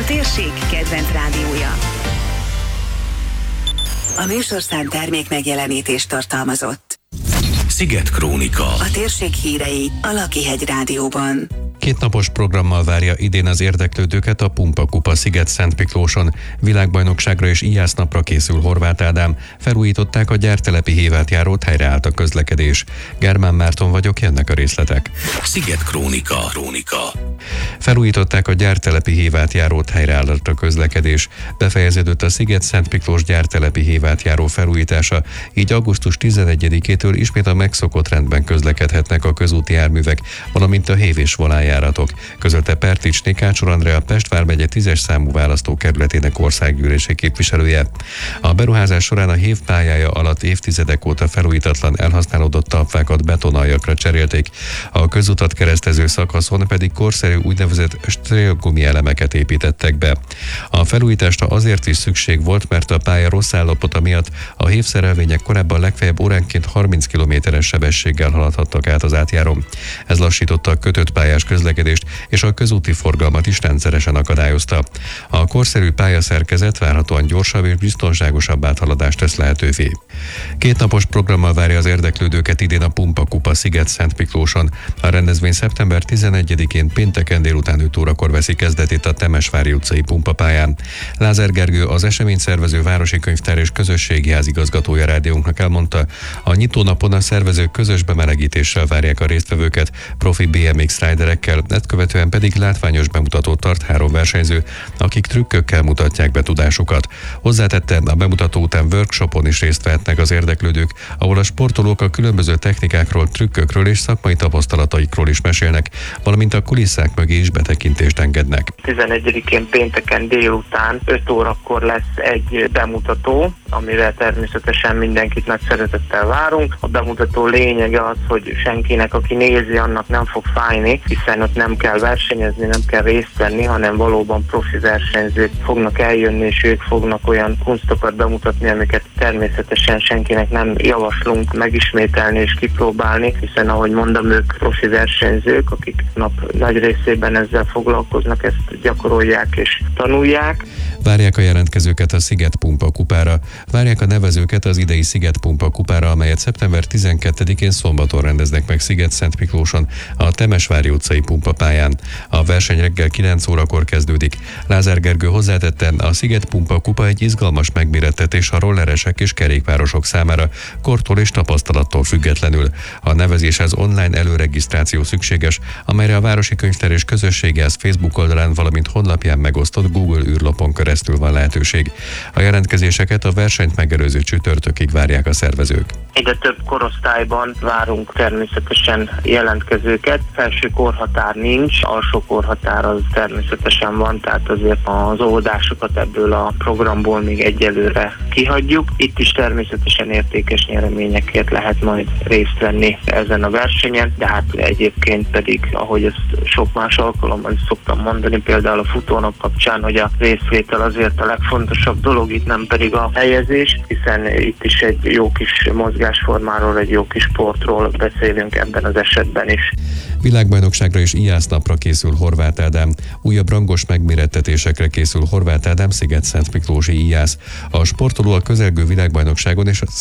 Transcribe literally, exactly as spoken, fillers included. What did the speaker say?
a térség kedvenc rádiója. A műsorszám termék megjelenítést tartalmazott. Sziget Krónika. A térség hírei a Lakihegy Rádióban. Kétnapos programmal várja idén az érdeklődőket a Pumpa Kupa Sziget-Szent Miklóson. Világbajnokságra és íjásznapra készül Horváth Ádám. Felújították a gyártelepi hévátjárót, helyreállt a közlekedés. Germán Márton vagyok, jönnek a részletek. Sziget Krónika. Krónika. Felújították a gyártelepi hévátjárót, helyreállt a közlekedés. Befejeződött a Sziget-Szent Miklós gyártelepi hévátjáró felújítása, így augusztus tizenegyedikétől ismét a megszokott rendben közlekedhetnek a közúti járművek, valamint a hév és volánjáratok, közölte Perticsné Kácsor Andrea, Pest vármegye tízes számú választókerületének országgyűlési képviselője. A beruházás során a hév pályája alatt évtizedek óta felújítatlan, elhasználódott talpfákat betonaljakra cserélték, a közutat keresztező szakaszon pedig korszerű úgynevezett strélgumi elemeket építettek be. A felújításra azért is szükség volt, mert a pálya rossz állapota miatt a hévszerelvények korábban legfeljebb óránként harminc kilométeres sebességgel haladhattak át az átjárón. Ez lassította a kötött pályás közlekedést, és a közúti forgalmat is rendszeresen akadályozta. A korszerű pályaszerkezet várhatóan gyorsabb és biztonságosabb áthaladást tesz lehetővé. Kétnapos programmal várja az érdeklődőket idén a Pumpa Kupa Sziget-Szent Miklóson. A rendezvény szeptember tizenegyedikén pénteken délután öt órakor veszi kezdetét a Temesvári utcai pumpapályán. Lázár Gergő, az esemény szervező városi könyvtár és közösségi házigazgatója rádiónknak elmondta, a nyitónapon a szervezők közös bemelegítéssel várják a résztvevőket, profi bé em iksz riderekkel, ezt követően pedig látványos bemutatót tart három versenyző, akik trükkökkel mutatják be tudásukat. Hozzátette, a bemutató után workshopon is részt vehetnek az érdeklődők, ahol a sportolók a különböző technikákról, trükkökről és szakmai tapasztalataikról is mesélnek, valamint a kulisszák mögé is betekintést engednek. tizenegyedikén pénteken délután öt órakor lesz egy bemutató, amire természetesen mindenkit nagy szeretettel várunk. A bemutató lényege az, hogy senkinek, aki nézi, annak nem fog fájni, hiszen ott nem kell versenyezni, nem kell részt venni, hanem valóban profi versenyzők fognak eljönni, és ők fognak olyan kunstokat bemutatni, amiket természetesen senkinek nem javaslunk megismételni és kipróbálni, hiszen ahogy mondom, ők profi versenyzők, akik nap nagy részében ezzel foglalkoznak, ezt gyakorolják és tanulják. Várják a jelentkezőket a Sziget Pumpa Kupára. Várják a nevezőket az idei Sziget Pumpa Kupára, amelyet szeptember tizenkettedikén szombaton rendeznek meg Sziget-Szent Miklóson, a Temesvári utcai pumpapályán. A verseny reggel kilenc órakor kezdődik. Lázár Gergő hozzátette, a Sziget Pumpa Kupa egy izgalmas megmérettetés a rolleresek és kerékpárosok számára, kortól és tapasztalattól függetlenül. A nevezéshez online előregisztráció szükséges, amelyre a Városi Könyvtár és Közösségi Ház Facebook oldalán, valamint honlapján megosztott Google űrlapon keresztül van lehetőség. A jelentkezéseket a versenyt megelőző csütörtökig várják a szervezők. Egyre több korosztályban várunk természetesen jelentkezőket. Felső korhatár nincs, alsó korhatár az természetesen van, tehát azért az óvodásokat ebből a programból még egyelőre kihagyjuk. Itt is természetesen értékes nyereményekért lehet majd részt venni ezen a versenyen, de hát egyébként pedig, ahogy ezt sok más alkalommal is szoktam mondani, például a futónap kapcsán, hogy a részvétel azért a legfontosabb dolog, itt nem pedig a helyezés, hiszen itt is egy jó kis mozgásformáról, egy jó kis sportról beszélünk ebben az esetben is. Világbajnokságra és íjásznapra készül Horváth Ádám. Újabb rangos megmérettetésekre készül Horváth Ádám Sziget-Szent Miklósi íjász. A sportoló a közelgő világbajnokságon és a